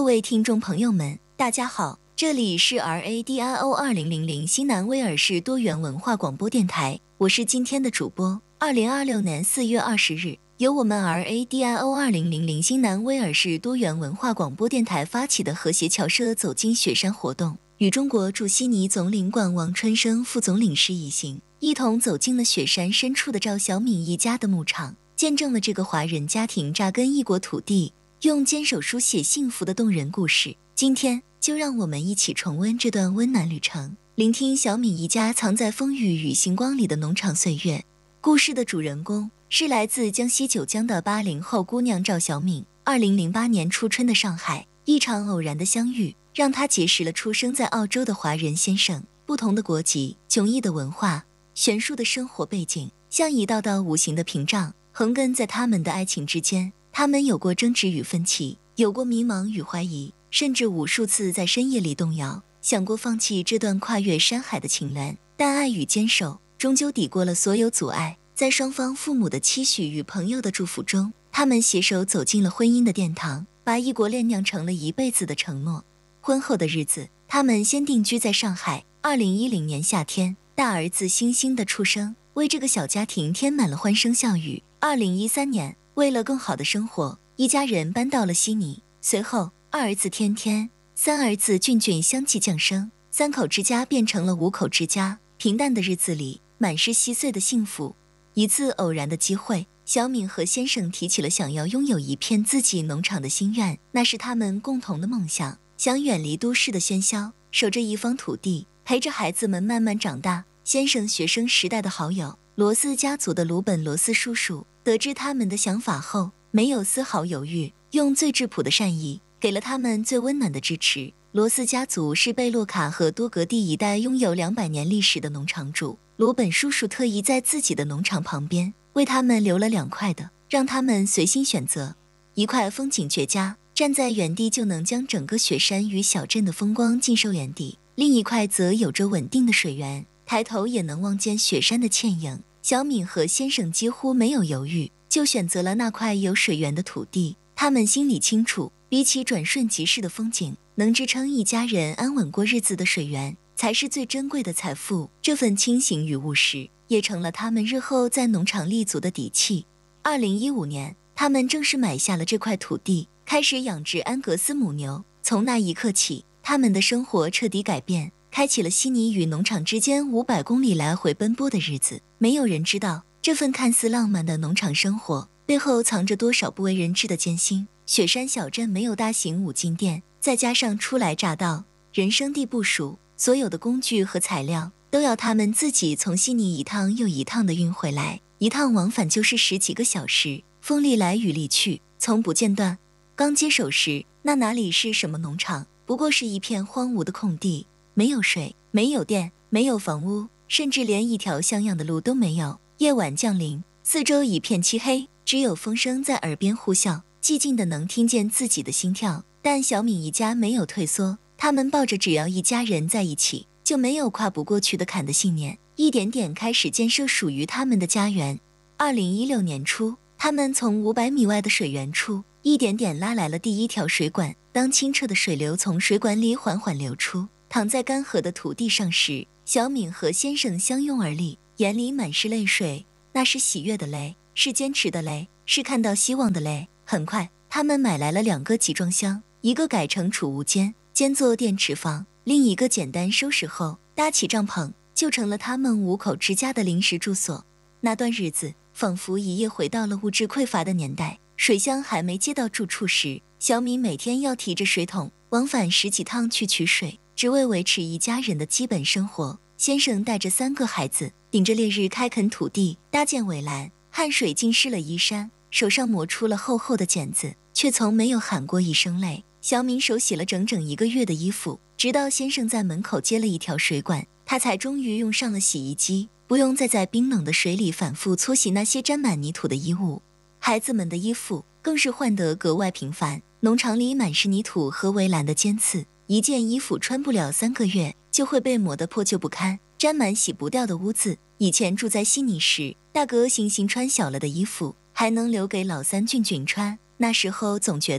位听众朋友们，大家好，这里是 RADIO 2000新南威尔士多元文化广播电台，我是今天的主播。2026年4月20日，由我们 RADIO 2000新南威尔士多元文化广播电台发起的和谐侨社走进雪山活动，与中国驻悉尼总领馆王春生副总领事一行，一同走进了雪山深处的赵小敏一家的牧场，见证了这个华人家庭扎根异国土地，用坚守书写幸福的动人故事。今天就让我们一起重温这段温暖旅程，聆听小敏一家藏在风雨与星光里的农场岁月。故事的主人公是来自江西九江的80后姑娘赵小敏。2008年初春的上海，一场偶然的相遇，让她结识了出生在澳洲的华人先生。不同的国籍，迥异的文化，悬殊的生活背景，像一道道无形的屏障，横亘在他们的爱情之间。他们有过争执与分歧，有过迷茫与怀疑，甚至无数次在深夜里动摇，想过放弃这段跨越山海的情缘。但爱与坚守终究抵过了所有阻碍，在双方父母的期许与朋友的祝福中，他们携手走进了婚姻的殿堂，把异国恋酿成了一辈子的承诺。婚后的日子，他们先定居在上海。2010年夏天，大儿子星星的出生为这个小家庭添满了欢声笑语。2013年，为了更好的生活，一家人搬到了悉尼。随后，二儿子天天，三儿子俊俊相继降生，三口之家变成了5口之家。平淡的日子里，满是稀碎的幸福。一次偶然的机会，小敏和先生提起了想要拥有一片自己农场的心愿，那是他们共同的梦想，想远离都市的喧嚣，守着一方土地，陪着孩子们慢慢长大。先生学生时代的好友，罗斯家族的鲁本罗斯叔叔，得知他们的想法后，没有丝毫犹豫，用最质朴的善意，给了他们最温暖的支持。罗斯家族是贝洛卡和多格蒂一带拥有200年历史的农场主，鲁本叔叔特意在自己的农场旁边，为他们留了2块的，让他们随心选择。一块风景绝佳，站在原地就能将整个雪山与小镇的风光尽收眼底；另一块则有着稳定的水源，抬头也能望见雪山的倩影。小敏和先生几乎没有犹豫，就选择了那块有水源的土地。他们心里清楚，比起转瞬即逝的风景，能支撑一家人安稳过日子的水源，才是最珍贵的财富。这份清醒与务实，也成了他们日后在农场立足的底气。2015年，他们正式买下了这块土地，开始养殖安格斯母牛。从那一刻起，他们的生活彻底改变，开启了悉尼与农场之间500公里来回奔波的日子。没有人知道，这份看似浪漫的农场生活背后藏着多少不为人知的艰辛。雪山小镇没有大型5金店，再加上初来乍到，人生地不熟，所有的工具和材料都要他们自己从悉尼一趟又一趟的运回来，一趟往返就是10几个小时，风里来雨里去，从不间断。刚接手时，那哪里是什么农场，不过是一片荒芜的空地，没有水，没有电，没有房屋，甚至连一条像样的路都没有。夜晚降临，四周一片漆黑，只有风声在耳边呼啸，寂静的能听见自己的心跳。但小敏一家没有退缩，他们抱着只要一家人在一起，就没有跨不过去的坎的信念，一点点开始建设属于他们的家园。2016年初，他们从500米外的水源处，一点点拉来了第一条水管。当清澈的水流从水管里缓缓流出，躺在干涸的土地上时，小敏和先生相拥而立，眼里满是泪水。那是喜悦的泪，是坚持的泪，是看到希望的泪。很快，他们买来了2个集装箱，一个改成储物间，兼做电池房，另一个简单收拾后搭起帐篷，就成了他们5口之家的临时住所。那段日子仿佛一夜回到了物质匮乏的年代。水箱还没接到住处时，小敏每天要提着水桶往返10几趟去取水，只为维持一家人的基本生活。先生带着3个孩子，顶着烈日开垦土地，搭建围栏，汗水浸湿了衣衫，手上磨出了厚厚的茧子，却从没有喊过一声累。小敏手洗了整整1个月的衣服，直到先生在门口接了一条水管，他才终于用上了洗衣机，不用再在冰冷的水里反复搓洗那些沾满泥土的衣物。孩子们的衣服更是换得格外频繁，农场里满是泥土和围栏的尖刺，一件衣服穿不了3个月就会被磨得破旧不堪，沾满洗不掉的污渍。以前住在悉尼时，大哥星星穿小了的衣服还能留给老三俊俊穿，那时候总觉得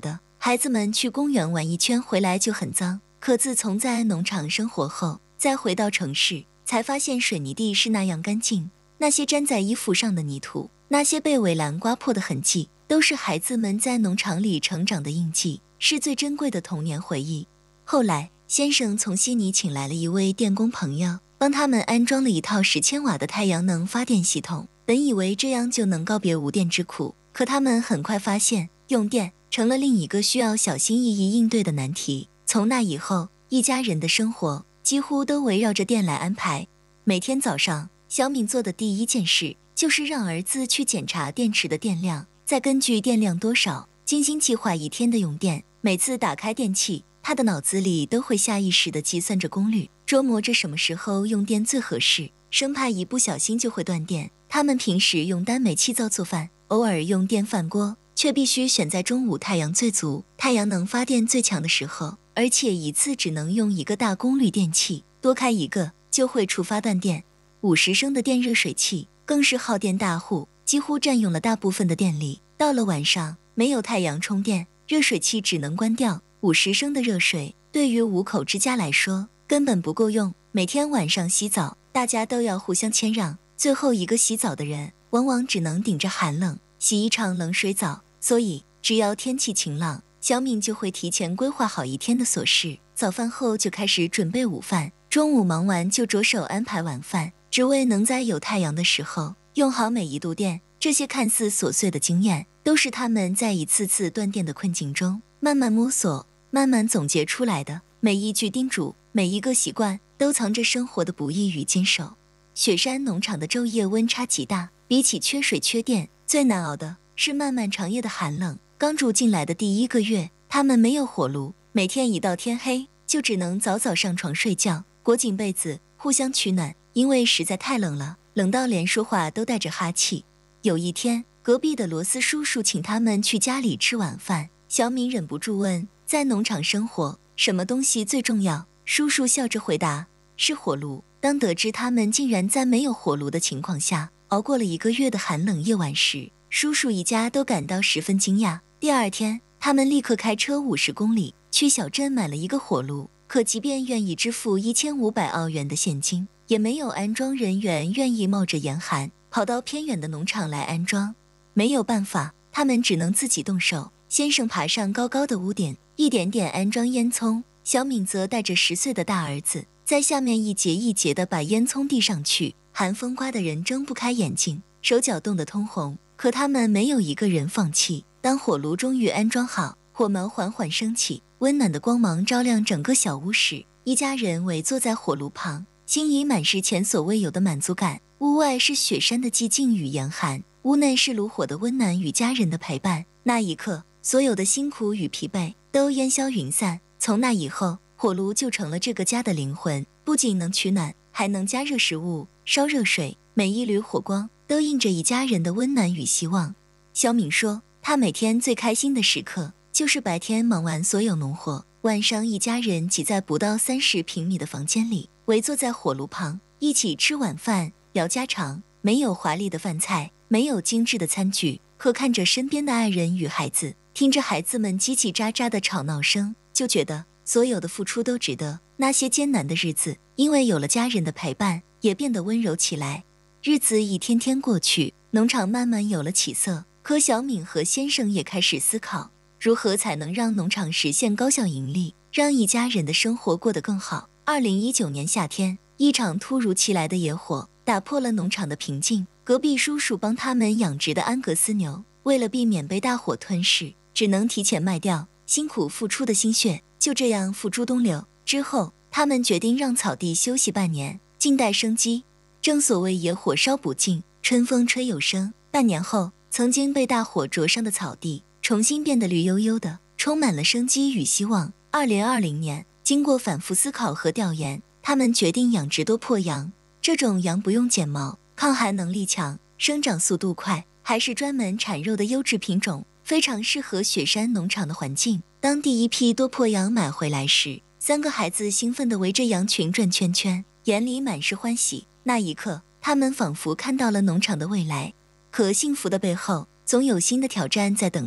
孩子们去公园玩一圈回来就很脏，可自从在农场生活后，再回到城市，才发现水泥地是那样干净。那些粘在衣服上的泥土，那些被围栏刮破的痕迹，都是孩子们在农场里成长的印记，是最珍贵的童年回忆。后来，先生从悉尼请来了一位电工朋友，帮他们安装了一套10千瓦的太阳能发电系统。本以为这样就能告别无电之苦，可他们很快发现，用电成了另一个需要小心翼翼应对的难题。从那以后，一家人的生活几乎都围绕着电来安排。每天早上，小敏做的第一件事就是让儿子去检查电池的电量，再根据电量多少精心计划一天的用电。每次打开电器，他的脑子里都会下意识地计算着功率，琢磨着什么时候用电最合适，生怕一不小心就会断电。他们平时用单煤气灶做饭，偶尔用电饭锅，却必须选在中午太阳最足、太阳能发电最强的时候，而且一次只能用一个大功率电器，多开一个就会触发断电。50升的电热水器更是耗电大户，几乎占用了大部分的电力。到了晚上，没有太阳充电，热水器只能关掉。50升的热水对于5口之家来说根本不够用，每天晚上洗澡，大家都要互相谦让，最后一个洗澡的人往往只能顶着寒冷洗一场冷水澡。所以只要天气晴朗，小敏就会提前规划好一天的琐事，早饭后就开始准备午饭，中午忙完就着手安排晚饭，只为能在有太阳的时候用好每一度电。这些看似琐碎的经验，都是他们在一次次断电的困境中慢慢摸索、慢慢总结出来的。每一句叮嘱，每一个习惯，都藏着生活的不易与坚守。雪山农场的昼夜温差极大，比起缺水缺电，最难熬的是漫漫长夜的寒冷。刚住进来的第1个月，他们没有火炉，每天一到天黑就只能早早上床睡觉，裹紧被子互相取暖，因为实在太冷了，冷到连说话都带着哈气。有一天，隔壁的罗斯叔叔请他们去家里吃晚饭，小敏忍不住问，在农场生活，什么东西最重要？叔叔笑着回答，是火炉。当得知他们竟然在没有火炉的情况下熬过了1个月的寒冷夜晚时，叔叔一家都感到十分惊讶。第二天，他们立刻开车50公里去小镇买了一个火炉，可即便愿意支付1500澳元的现金，也没有安装人员愿意冒着严寒跑到偏远的农场来安装。没有办法，他们只能自己动手。先生爬上高高的屋顶，一点点安装烟囱，小敏则带着10岁的大儿子在下面一节一节地把烟囱递上去。寒风刮得人睁不开眼睛，手脚冻得通红，可他们没有一个人放弃。当火炉终于安装好，火苗缓缓升起，温暖的光芒照亮整个小屋时，一家人围坐在火炉旁，心里满是前所未有的满足感。屋外是雪山的寂静与严寒，屋内是炉火的温暖与家人的陪伴。那一刻，所有的辛苦与疲惫都烟消云散。从那以后，火炉就成了这个家的灵魂，不仅能取暖，还能加热食物、烧热水。每一缕火光都映着一家人的温暖与希望。小敏说，她每天最开心的时刻就是白天忙完所有农活，晚上一家人挤在不到30平米的房间里，围坐在火炉旁，一起吃晚饭，聊家常。没有华丽的饭菜，没有精致的餐具，可看着身边的爱人与孩子，听着孩子们叽叽喳喳的吵闹声，就觉得所有的付出都值得。那些艰难的日子，因为有了家人的陪伴，也变得温柔起来。日子一天天过去，农场慢慢有了起色，可小敏和先生也开始思考，如何才能让农场实现高效盈利，让一家人的生活过得更好。2019年夏天，一场突如其来的野火打破了农场的平静。隔壁叔叔帮他们养殖的安格斯牛，为了避免被大火吞噬，只能提前卖掉，辛苦付出的心血就这样付诸东流。之后，他们决定让草地休息半年，静待生机。正所谓野火烧不尽，春风吹又生。半年后，曾经被大火灼伤的草地重新变得绿油油的，充满了生机与希望。2020年，经过反复思考和调研，他们决定养殖多破羊。这种羊不用剪毛，抗寒能力强，生长速度快，还是专门产肉的优质品种，非常适合雪山农场的环境。当第一批多破羊买回来时，3个孩子兴奋地围着羊群转圈圈，眼里满是欢喜。那一刻，他们仿佛看到了农场的未来。可幸福的背后，总有新的挑战在等待。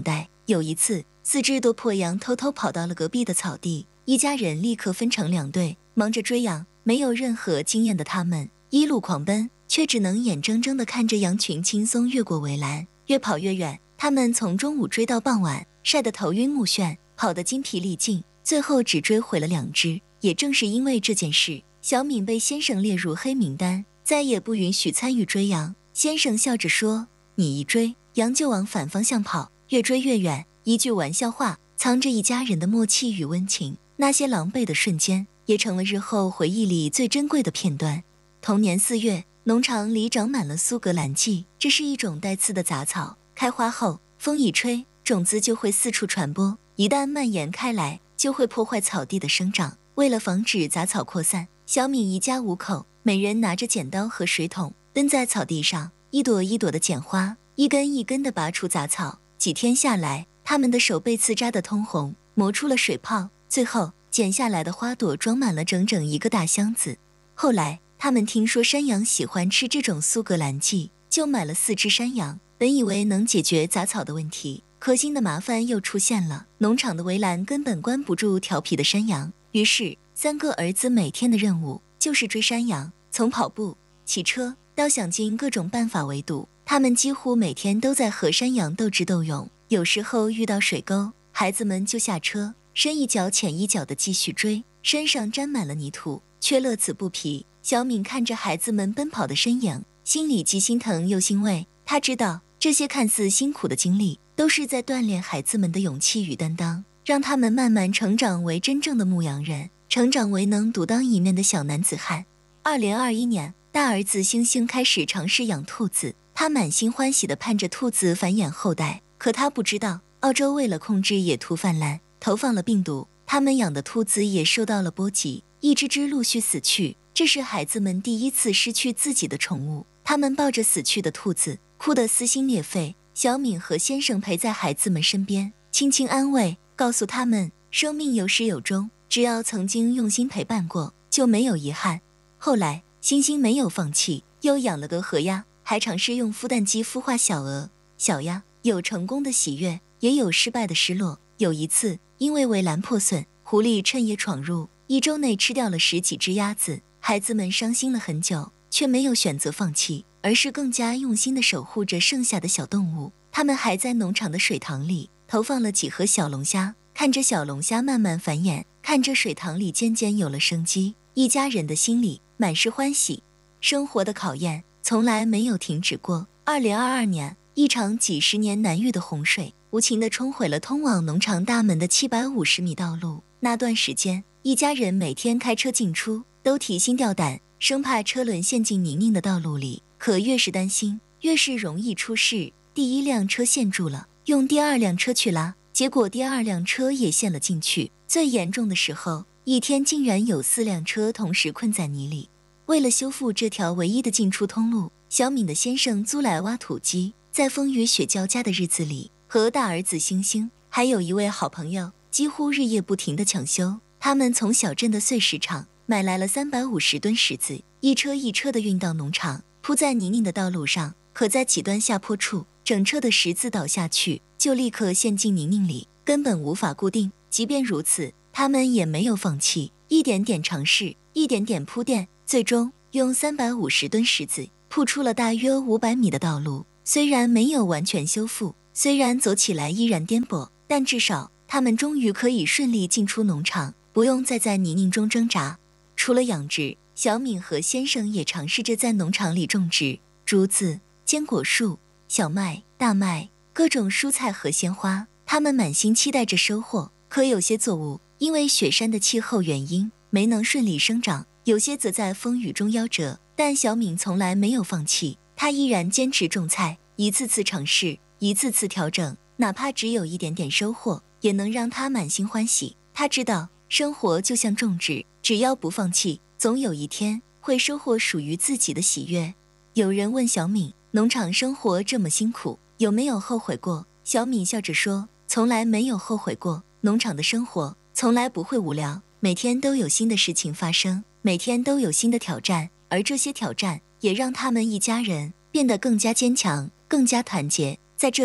有一次，4只多破羊偷偷跑到了隔壁的草地，一家人立刻分成2队，忙着追羊。没有任何经验的他们一路狂奔，却只能眼睁睁地看着羊群轻松越过围栏，越跑越远。他们从中午追到傍晚，晒得头晕目眩，跑得筋疲力尽，最后只追回了2只。也正是因为这件事，小敏被先生列入黑名单，再也不允许参与追羊。先生笑着说：“你一追，羊就往反方向跑，越追越远。”一句玩笑话，藏着一家人的默契与温情。那些狼狈的瞬间，也成了日后回忆里最珍贵的片段。同年4月，农场里长满了苏格兰蓟，这是一种带刺的杂草，开花后，风一吹，种子就会四处传播，一旦蔓延开来，就会破坏草地的生长。为了防止杂草扩散，小敏一家5口，每人拿着剪刀和水桶，蹲在草地上，一朵一朵的剪花，一根一根的拔除杂草。几天下来，他们的手被刺扎得通红，磨出了水泡。最后，剪下来的花朵装满了整整1个大箱子。后来，他们听说山羊喜欢吃这种苏格兰蓟，就买了4只山羊。本以为能解决杂草的问题，可新的麻烦又出现了。农场的围栏根本关不住调皮的山羊，于是3个儿子每天的任务就是追山羊，从跑步、骑车到想尽各种办法围堵。他们几乎每天都在和山羊斗智斗勇，有时候遇到水沟，孩子们就下车，深一脚浅一脚的继续追，身上沾满了泥土，却乐此不疲。小敏看着孩子们奔跑的身影，心里既心疼又欣慰。她知道，这些看似辛苦的经历，都是在锻炼孩子们的勇气与担当，让他们慢慢成长为真正的牧羊人，成长为能独当一面的小男子汉。2021年，大儿子星星开始尝试养兔子，他满心欢喜地盼着兔子繁衍后代，可他不知道，澳洲为了控制野兔泛滥，投放了病毒，他们养的兔子也受到了波及，一只只陆续死去。这是孩子们第一次失去自己的宠物，他们抱着死去的兔子，哭得撕心裂肺。小敏和先生陪在孩子们身边，轻轻安慰，告诉他们，生命有始有终，只要曾经用心陪伴过，就没有遗憾。后来，星星没有放弃，又养了个河鸭，还尝试用孵蛋机孵化小鹅、小鸭，有成功的喜悦，也有失败的失落。有一次，因为围栏破损，狐狸趁夜闯入，1周内吃掉了10几只鸭子。孩子们伤心了很久，却没有选择放弃，而是更加用心地守护着剩下的小动物。他们还在农场的水塘里投放了几盒小龙虾，看着小龙虾慢慢繁衍，看着水塘里渐渐有了生机，一家人的心里满是欢喜。生活的考验从来没有停止过。2022年，一场几10年难遇的洪水无情地冲毁了通往农场大门的750米道路。那段时间，一家人每天开车进出，都提心吊胆，生怕车轮陷进泥泞的道路里。可越是担心，越是容易出事。第1辆车陷住了，用第2辆车去拉，结果第2辆车也陷了进去。最严重的时候，一天竟然有4辆车同时困在泥里。为了修复这条唯一的进出通路，小敏的先生租来挖土机，在风雨雪交加的日子里，和大儿子星星，还有一位好朋友，几乎日夜不停地抢修。他们从小镇的碎石场买来了350吨石子，一车一车地运到农场，铺在泥泞的道路上。可在几段下坡处，整车的石子倒下去，就立刻陷进泥泞里，根本无法固定。即便如此，他们也没有放弃，一点点尝试，一点点铺垫，最终用350吨石子铺出了大约500米的道路。虽然没有完全修复，虽然走起来依然颠簸，但至少他们终于可以顺利进出农场，不用再在泥泞中挣扎。除了养殖，小敏和先生也尝试着在农场里种植竹子、坚果树、小麦、大麦，各种蔬菜和鲜花。他们满心期待着收获，可有些作物因为雪山的气候原因没能顺利生长，有些则在风雨中夭折。但小敏从来没有放弃，她依然坚持种菜，一次次尝试，一次次调整，哪怕只有一点点收获，也能让她满心欢喜。她知道，生活就像种植，只要不放弃，总有一天会收获属于自己的喜悦。有人问小敏，农场生活这么辛苦，有没有后悔过？小敏笑着说，从来没有后悔过。农场的生活从来不会无聊，每天都有新的事情发生，每天都有新的挑战，而这些挑战也让他们一家人变得更加坚强，更加团结。在这里，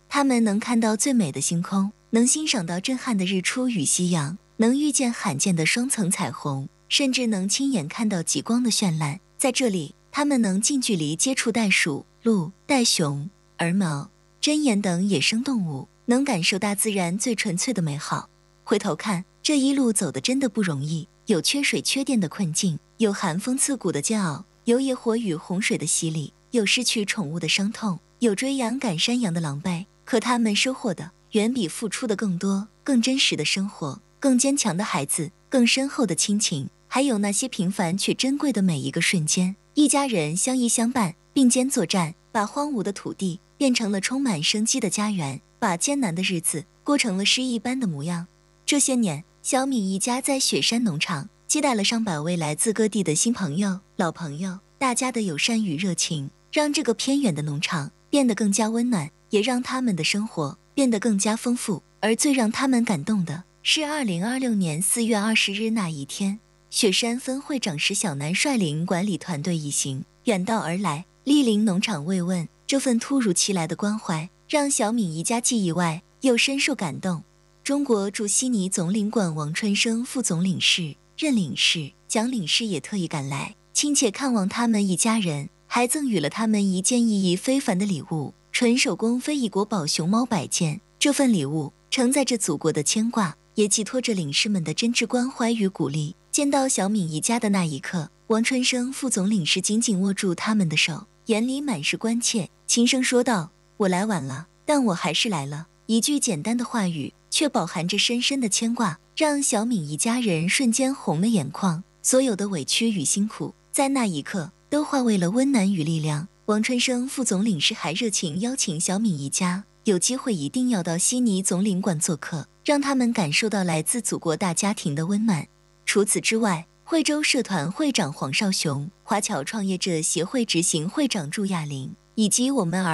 他们能看到最美的星空，能欣赏到震撼的日出与夕阳，能遇见罕见的双层彩虹，甚至能亲眼看到极光的绚烂。在这里，他们能近距离接触袋鼠、鹿、袋熊、耳毛、针鼹等野生动物，能感受大自然最纯粹的美好。回头看，这一路走得真的不容易，有缺水缺电的困境，有寒风刺骨的煎熬，有野火与洪水的洗礼，有失去宠物的伤痛，有追羊赶山羊的狼狈。可他们收获的远比付出的更多，更真实的生活，更坚强的孩子，更深厚的亲情，还有那些平凡却珍贵的每一个瞬间。一家人相依相伴，并肩作战，把荒芜的土地变成了充满生机的家园，把艰难的日子过成了诗一般的模样。这些年，小米一家在雪山农场接待了上百位来自各地的新朋友、老朋友，大家的友善与热情，让这个偏远的农场变得更加温暖，也让他们的生活变得更加丰富。而最让他们感动的是2026年4月20日那一天，雪山分会长石小南率领管理团队一行远道而来，莅临农场慰问。这份突如其来的关怀让小米一家既意外又深受感动。中国驻悉尼总领馆王春生副总领事、任领事、蒋领事也特意赶来，亲切看望他们一家人，还赠予了他们一件意义非凡的礼物——纯手工非异国宝熊猫100件。这份礼物承载着祖国的牵挂，也寄托着领事们的真挚关怀与鼓励。见到小米一家的那一刻，王春生副总领事紧紧握住他们的手，眼里满是关切，轻声说道：“我来晚了，但我还是来了。”一句简单的话语，却饱含着深深的牵挂，让小米一家人瞬间红了眼眶。所有的委屈与辛苦，在那一刻都化为了温暖与力量。王春生副总领事还热情邀请小米一家有机会一定要到悉尼总领馆做客，让他们感受到来自祖国大家庭的温暖。除此之外，惠州社团会长黄少雄、华侨创业者协会执行会长祝亚玲，以及我们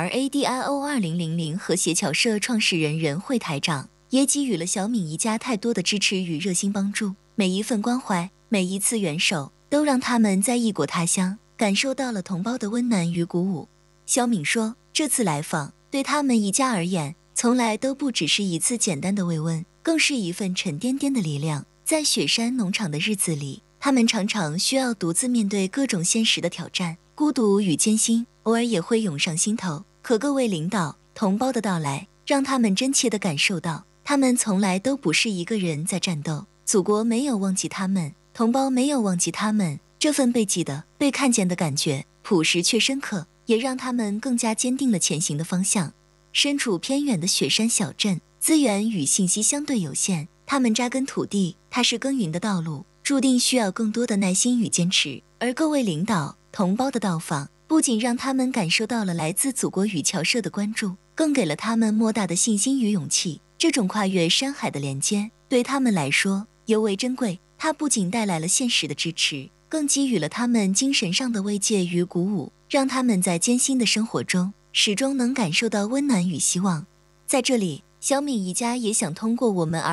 RADIO2000 和谐侨社创始人任慧台长，也给予了小米一家太多的支持与热心帮助。每一份关怀，每一次援手，都让他们在异国他乡感受到了同胞的温暖与鼓舞。小敏说，这次来访对他们一家而言，从来都不只是一次简单的慰问，更是一份沉甸甸的力量。在雪山农场的日子里，他们常常需要独自面对各种现实的挑战，孤独与艰辛偶尔也会涌上心头。可各位领导、同胞的到来，让他们真切地感受到，他们从来都不是一个人在战斗，祖国没有忘记他们，同胞没有忘记他们。这份被记得、被看见的感觉，朴实却深刻，也让他们更加坚定了前行的方向。身处偏远的雪山小镇，资源与信息相对有限，他们扎根土地，踏实耕耘的道路，注定需要更多的耐心与坚持。而各位领导、同胞的到访，不仅让他们感受到了来自祖国与侨社的关注，更给了他们莫大的信心与勇气。这种跨越山海的连接，对他们来说尤为珍贵。它不仅带来了现实的支持，更给予了他们精神上的慰藉与鼓舞，让他们在艰辛的生活中始终能感受到温暖与希望。在这里，小米一家也想通过我们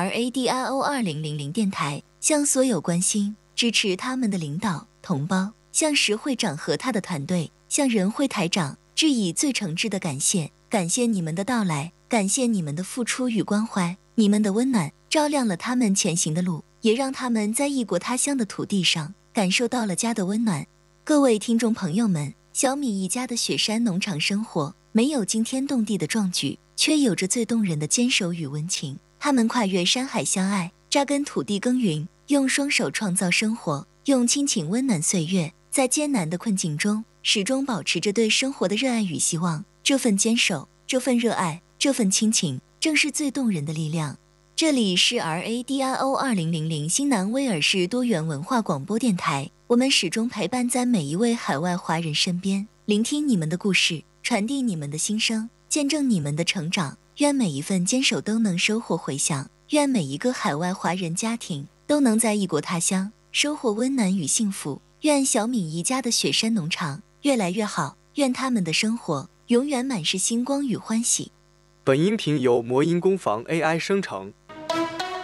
RADIO2000 电台，向所有关心、支持他们的领导、同胞，向石会长和他的团队，向任会台长致以最诚挚的感谢。感谢你们的到来，感谢你们的付出与关怀，你们的温暖照亮了他们前行的路，也让他们在异国他乡的土地上感受到了家的温暖。各位听众朋友们，小米一家的雪山农场生活没有惊天动地的壮举，却有着最动人的坚守与温情。他们跨越山海相爱，扎根土地耕耘，用双手创造生活，用亲情温暖岁月。在艰难的困境中，始终保持着对生活的热爱与希望。这份坚守，这份热爱，这份亲情，正是最动人的力量。这里是 RADIO2000 新南威尔士多元文化广播电台，我们始终陪伴在每一位海外华人身边，聆听你们的故事，传递你们的心声，见证你们的成长。愿每一份坚守都能收获回响，愿每一个海外华人家庭都能在异国他乡收获温暖与幸福。愿小米一家的雪山农场越来越好，愿他们的生活永远满是星光与欢喜。 本音频由魔音工坊 AI 生成，